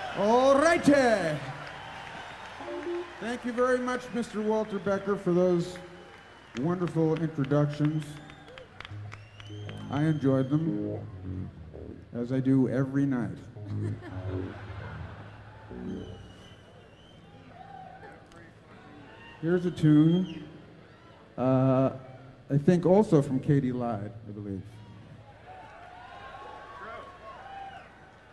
All righty. Thank you very much, Mr. Walter Becker, for those wonderful introductions. I enjoyed them, as I do every night. Here's a tune, I think also from Katy Lied, I believe.